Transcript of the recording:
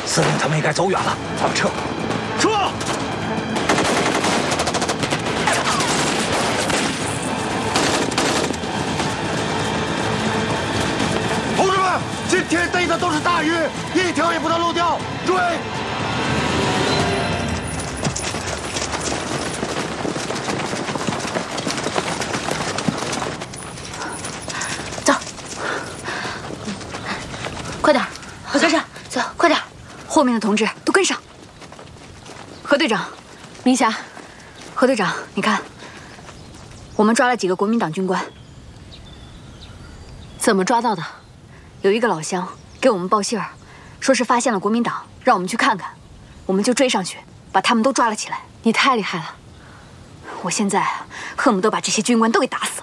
司令他们也该走远了，咱们撤。撤！同志们，今天逮的都是大鱼，一条也不能漏掉，追！ 快点，我跟上，走，快点！后面的同志都跟上。何队长，明霞，何队长，你看，我们抓了几个国民党军官。怎么抓到的？有一个老乡给我们报信儿，说是发现了国民党，让我们去看看，我们就追上去，把他们都抓了起来。你太厉害了！我现在恨不得把这些军官都给打死。